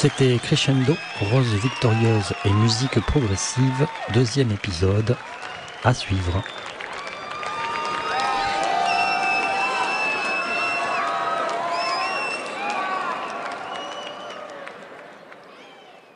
C'était Crescendo, Rose victorieuse et musique progressive, deuxième épisode, à suivre.